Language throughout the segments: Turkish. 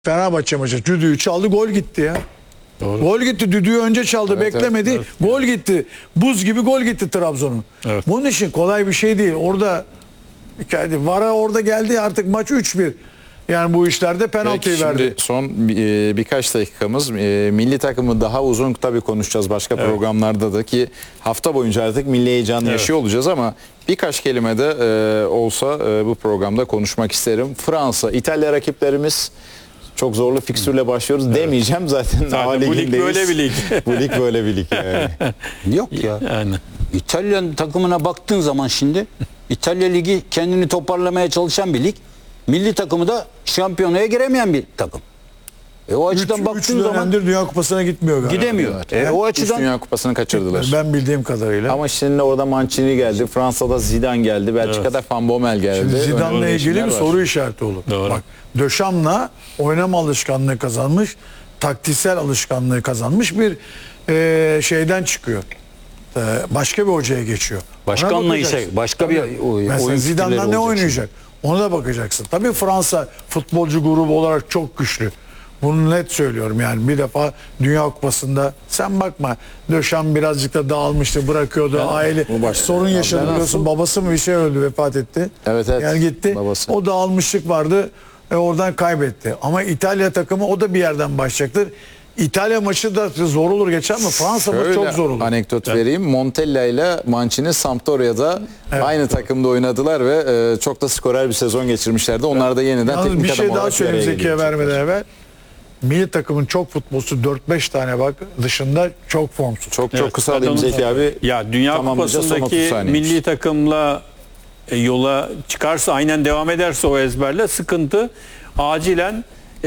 Fenerbahçe maçı düdüğü çaldı, gol gitti ya. Doğru. Gol gitti, düdüğü önce çaldı, beklemedi. evet. Gol gitti. Buz gibi gol gitti Trabzon'un. Evet. Bunun için kolay bir şey değil. Orada VAR'a orada geldi, artık maç 3-1. Yani bu işlerde penaltıyı Peki, verdi. şimdi son birkaç dakikamız. Milli takımı daha uzun tabii konuşacağız başka programlarda da, ki hafta boyunca artık milli heyecanı yaşıyor olacağız, ama birkaç kelime de olsa bu programda konuşmak isterim. Fransa, İtalya rakiplerimiz, çok zorlu fikstürle başlıyoruz demeyeceğim zaten. Zaten bu lig böyle bir lig. Bu lig böyle bir lig yani. Yok ya. Yani. İtalyan takımına baktığın zaman şimdi İtalya Ligi kendini toparlamaya çalışan bir lig. Milli takımı da şampiyonaya giremeyen bir takım. O açıdan Üç baktığın zaman dönemdir Dünya Kupası'na gitmiyor galiba. gidemiyor. O Üç açıdan Dünya Kupası'nı kaçırdılar. Ben bildiğim kadarıyla. Ama şimdi orada Mancini geldi, Fransa'da Zidane geldi, Belçika'da Van Bommel geldi. Şimdi Zidane'la Önemli ilgili isimler bir var. soru işareti olur. Doğru. Bak, Döşam'la oynama alışkanlığı kazanmış, taktiksel alışkanlığı kazanmış bir şeyden çıkıyor. Başka bir hocaya geçiyor. başka Ona anlayışa, bakacaksın. başka bir Mesela oyun Zidane'la fikirleri ne olacak oynayacak? Ona da bakacaksın. Tabii Fransa futbolcu grubu olarak çok güçlü. Bunu net söylüyorum yani. Bir defa Dünya Kupası'nda sen bakma, Döşam birazcık da dağılmıştı, bırakıyordu. Aile sorun yaşadı, biliyorsun. Babası mı bir şey öldü, vefat etti. Evet, evet. Yani gitti. Babası. O dağılmışlık vardı. Oradan kaybetti. Ama İtalya takımı o da bir yerden başlayacaktır. İtalya maçı da zor olur geçer mi? Fransa maçı çok zor olur. Anekdot vereyim. Montella ile Mancini Sampdoria'da aynı takımda oynadılar ve çok da skorer bir sezon geçirmişlerdi. Onlar da yeniden Yalnız teknik bir şey adam daha olarak bir araya söyleyeyim Zeki'ye gelecekler. vermeden evvel. Milli takımın çok futbolcusu 4-5 tane bak dışında çok formsuz. Çok kısa alayım Zeki abi. Ya Dünya Tamamlayacağız, son 30 Kupası'ndaki saniye. milli takımla yola çıkarsa, aynen devam ederse o ezberle sıkıntı. Acilen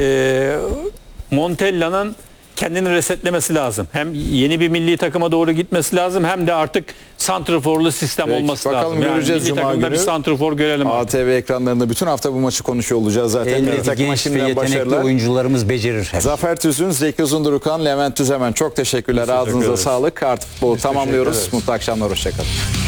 Montella'nın kendini resetlemesi lazım. Hem yeni bir milli takıma doğru gitmesi lazım, hem de artık santraforlu sistem Peki, olması bakalım, lazım. Yani göreceğiz milli Cuma takımda bir günü. santrafor görelim. artık. ATV ekranlarında bütün hafta bu maçı konuşuyor olacağız zaten. Milli Genç takıma ve şimdiden yetenekli başarılar. oyuncularımız becerir. Her Zafer Tüzün, Zeki Uzundurukan, Levent Tüzemen, çok teşekkürler. Ağzınıza sağlık. Artık futbolu tamamlıyoruz. Mutlu akşamlar, hoşçakalın.